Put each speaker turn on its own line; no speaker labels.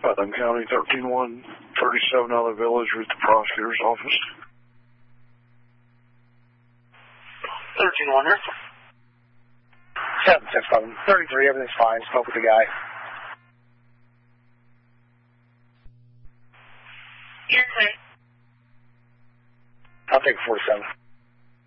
Putnam County, 13137 out of the village with the prosecutor's office.
13-1 here.
7-6, 33, everything's fine. Spoke with the guy.
You're clear.
I'll take 47.